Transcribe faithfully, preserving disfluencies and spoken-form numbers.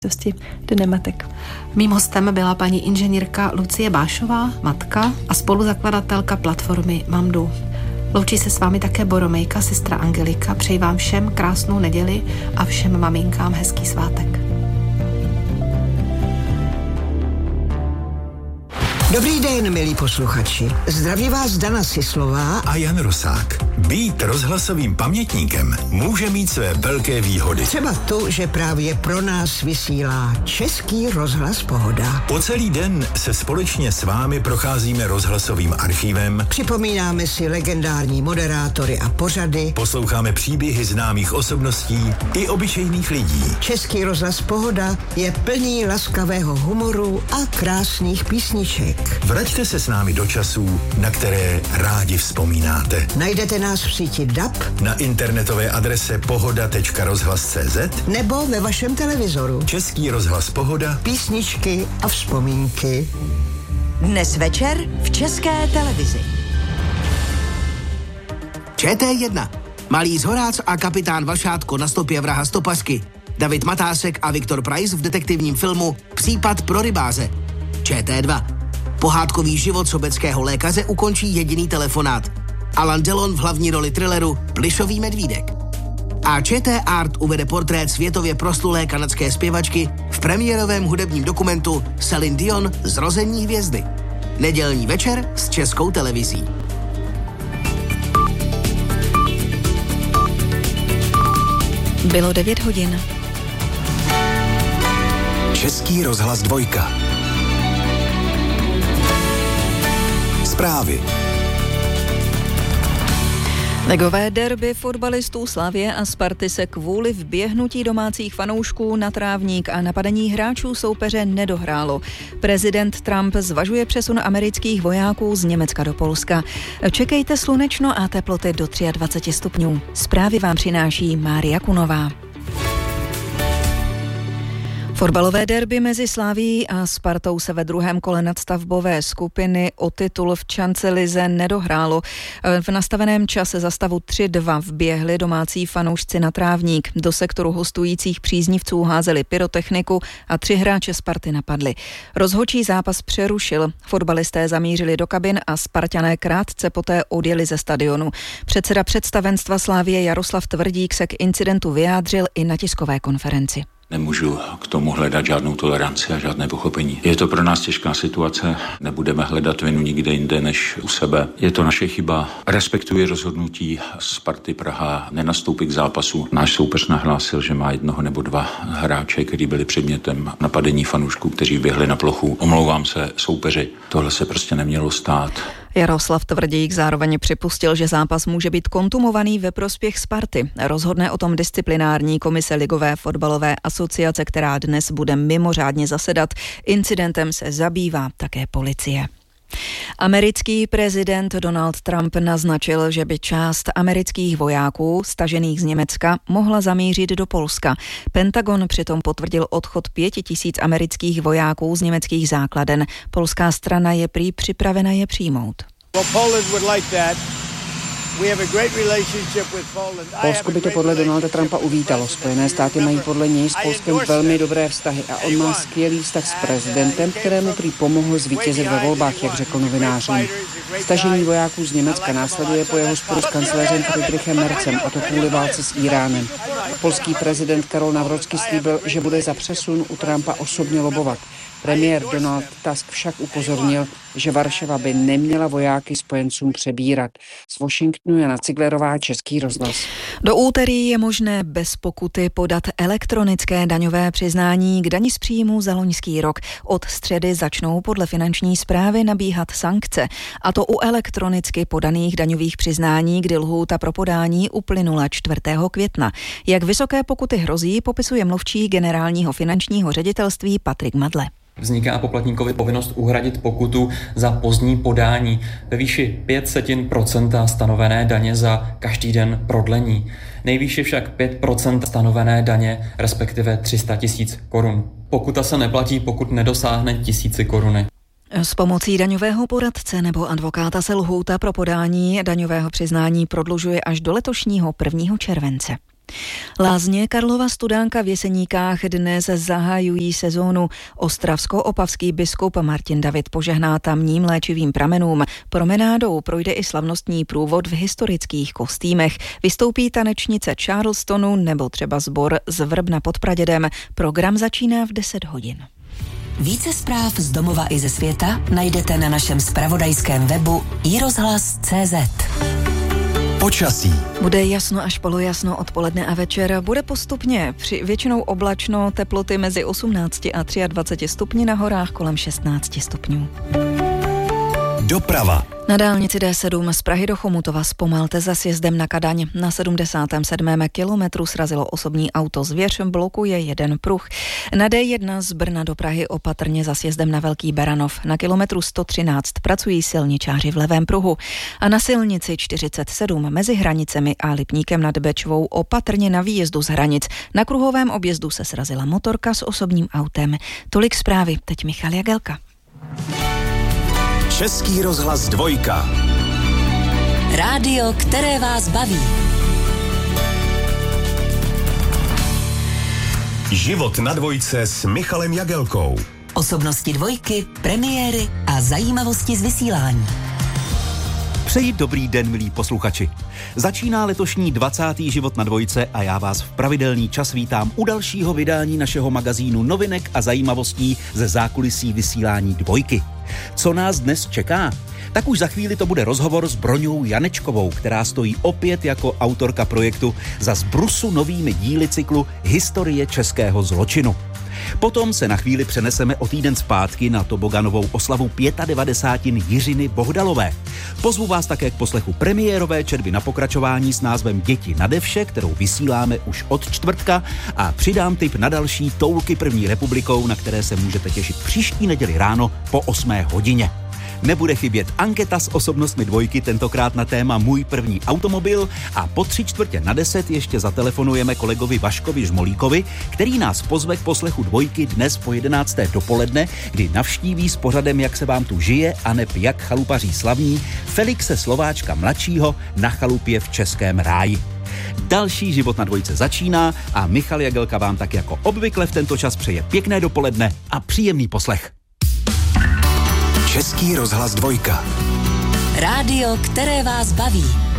Dne matek. Mým hostem byla paní inženýrka Lucie Bášová, matka a spoluzakladatelka platformy Mamdu. Loučí se s vámi také Boromejka, sestra Angelika. Přeji vám všem krásnou neděli a všem maminkám hezký svátek. Dobrý den, milí posluchači. Zdraví vás Dana Sislová a Jan Rosák. Být rozhlasovým pamětníkem může mít své velké výhody. Třeba to, že právě pro nás vysílá Český rozhlas Pohoda. Po celý den se společně s vámi procházíme rozhlasovým archívem. Připomínáme si legendární moderátory a pořady. Posloucháme příběhy známých osobností i obyčejných lidí. Český rozhlas Pohoda je plný laskavého humoru a krásných písniček. Vraťte se s námi do časů, na které rádi vzpomínáte. Najdete nás v síti D A B, na internetové adrese pohoda tečka rozhlas tečka cé zet nebo ve vašem televizoru. Český rozhlas Pohoda, písničky a vzpomínky. Dnes večer v České televizi. Č T jedna. Malý Zhorác a kapitán Vašátko na stopě vraha Stopasky. David Matásek a Viktor Preiss v detektivním filmu Případ pro rybáře. Č T dva. Pohádkový život sobeckého lékaře ukončí jediný telefonát. Alan Delon v hlavní roli thrilleru Plišový medvídek. A Č T Art uvede portrét světově proslulé kanadské zpěvačky v premiérovém hudebním dokumentu Celine Dion Zrození hvězdy. Nedělní večer s Českou televizí. Bylo devět hodin. Český rozhlas dvojka. Zprávy. Ligové derby fotbalistů Slavie a Sparty se kvůli vběhnutí domácích fanoušků na trávník a napadení hráčů soupeře nedohrálo. Prezident Trump zvažuje přesun amerických vojáků z Německa do Polska. Čekejte slunečno a teploty do dvacet tři stupňů. Zprávy vám přináší Mária Kunová. Fotbalové derby mezi Slavií a Spartou se ve druhém kole nadstavbové skupiny o titul v Chance lize nedohrálo. V nastaveném čase za stavu tři dva vběhli domácí fanoušci na trávník. Do sektoru hostujících příznivců házeli pyrotechniku a tři hráče Sparty napadli. Rozhodčí zápas přerušil. Fotbalisté zamířili do kabin a Sparťané krátce poté odjeli ze stadionu. Předseda představenstva Slavie Jaroslav Tvrdík se k incidentu vyjádřil i na tiskové konferenci. Nemůžu k tomu hledat žádnou toleranci a žádné pochopení. Je to pro nás těžká situace, nebudeme hledat vinu nikde jinde než u sebe. Je to naše chyba. Respektuji rozhodnutí Sparty Praha nenastoupit k zápasu. Náš soupeř nahlásil, že má jednoho nebo dva hráče, kteří byli předmětem napadení fanoušků, kteří běhli na plochu. Omlouvám se soupeři. Tohle se prostě nemělo stát. Jaroslav Tvrdík zároveň připustil, že zápas může být kontumovaný ve prospěch Sparty. Rozhodne o tom disciplinární komise Ligové fotbalové asociace, která dnes bude mimořádně zasedat. Incidentem se zabývá také policie. Americký prezident Donald Trump naznačil, že by část amerických vojáků stažených z Německa mohla zamířit do Polska. Pentagon přitom potvrdil odchod pěti tisíc amerických vojáků z německých základen. Polská strana je prý připravena je přijmout. Polsko by to podle Donalda Trumpa uvítalo. Spojené státy mají podle něj s Polskem velmi dobré vztahy a on má skvělý vztah s prezidentem, kterému prý pomohl zvítězit ve volbách, jak řekl novinářům. Stažení vojáků z Německa následuje po jeho sporu s kancléřem Friedrichem Merzem, a to kvůli válce s Íránem. Polský prezident Karol Nawrocki slíbil, že bude za přesun u Trumpa osobně lobovat. Premiér Donald Tusk však upozornil, že Varšava by neměla vojáky spojencům přebírat. Z Washingtonu Jana Ciglerová, Český rozhlas. Do úterý je možné bez pokuty podat elektronické daňové přiznání k dani z příjmu za loňský rok. Od středy začnou podle finanční správy nabíhat sankce, a to u elektronicky podaných daňových přiznání, kdy lhůta pro podání uplynula čtvrtého května. Jak vysoké pokuty hrozí, popisuje mluvčí generálního finančního ředitelství Patrik Madle. Vzniká poplatníkovi povinnost uhradit pokutu za pozdní podání ve výši pět setin procenta stanovené daně za každý den prodlení. Nejvýše však pět procent stanovené daně, respektive tři sta tisíc korun. Pokuta se neplatí, pokud nedosáhne tisíci koruny. S pomocí daňového poradce nebo advokáta se lhůta pro podání daňového přiznání prodlužuje až do letošního prvního července. Lázně Karlova Studánka v Jeseníkách dnes zahajují sezónu. Ostravsko-opavský biskup Martin David požehná tamním léčivým pramenům. Promenádou projde i slavnostní průvod v historických kostýmech. Vystoupí tanečnice Charlestonu nebo třeba sbor z Vrbna pod Pradědem. Program začíná v deset hodin. Více zpráv z domova i ze světa najdete na našem zpravodajském webu i rozhlas tečka cé zet. Počasí. Bude jasno až polojasno odpoledne a večer. Bude postupně při většinou oblačno, teploty mezi osmnáct a dvacet tři stupni, na horách kolem šestnáct stupňů. Doprava. Na dálnici D sedm z Prahy do Chomutova zpomalte za sjezdem na Kadaň. Na sedmdesátém sedmém kilometru srazilo osobní auto zvěř, blokuje jeden pruh. Na D jedna z Brna do Prahy opatrně za sjezdem na Velký Beranov. Na kilometru sto třináct pracují silničáři v levém pruhu. A na silnici čtyřicet sedm mezi Hranicemi a Lipníkem nad Bečvou opatrně na výjezdu z Hranic. Na kruhovém objezdu se srazila motorka s osobním autem. Tolik zprávy, teď Michal Jagelka. Český rozhlas dvojka. Rádio, které vás baví. Život na dvojce s Michalem Jagelkou. Osobnosti dvojky, premiéry a zajímavosti z vysílání. Přeji dobrý den, milí posluchači. Začíná letošní dvacátý Život na dvojce a já vás v pravidelný čas vítám u dalšího vydání našeho magazínu novinek a zajímavostí ze zákulisí vysílání dvojky. Co nás dnes čeká? Tak už za chvíli to bude rozhovor s Broňou Janečkovou, která stojí opět jako autorka projektu za zbrusu novými díly cyklu Historie českého zločinu. Potom se na chvíli přeneseme o týden zpátky na toboganovou oslavu devadesátých pět Jiřiny Bohdalové. Pozvu vás také k poslechu premiérové četby na pokračování s názvem Děti nade vše, kterou vysíláme už od čtvrtka, a přidám tip na další Toulky první republikou, na které se můžete těšit příští neděli ráno po osmé hodině. Nebude chybět anketa s osobnostmi dvojky, tentokrát na téma Můj první automobil, a po tři čtvrtě na deset ještě zatelefonujeme kolegovi Vaškovi Žmolíkovi, který nás pozve k poslechu dvojky dnes po jedenácté dopoledne, kdy navštíví s pořadem Jak se vám tu žije aneb Jak chalupaří slavní Felixe Slováčka mladšího na chalupě v Českém ráji. Další Život na dvojce začíná a Michal Jagelka vám tak jako obvykle v tento čas přeje pěkné dopoledne a příjemný poslech. Český rozhlas dvojka. Rádio, které vás baví.